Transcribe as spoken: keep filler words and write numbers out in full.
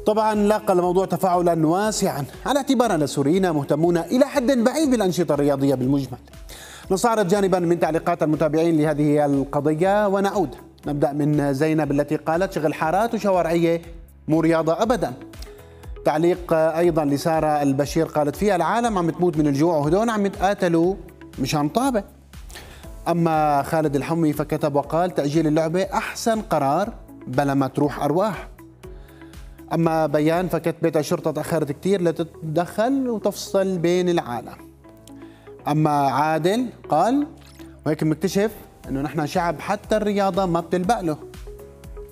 طبعا لاقى الموضوع تفاعلا واسعا على اعتبار أن السوريين مهتمون إلى حد بعيد بالأنشطة الرياضية بالمجمل. نستعرض جانبا من تعليقات المتابعين لهذه القضية ونعود. نبدأ من زينب التي قالت: شغل حارات وشوارعية مو رياضة أبدا. تعليق أيضا لسارة البشير قالت: فيها العالم عم تموت من الجوع وهدول عم يتقاتلوا مشان طابة. أما خالد الحمي فكتب وقال: تأجيل اللعبة أحسن قرار بلا ما تروح أرواح. أما بيان فكتبت: الشرطة تأخرت كتير لتتدخل وتفصل بين العالم. أما عادل قال: وهيك بنكتشف إنه نحن شعب حتى الرياضة ما بتلبق له.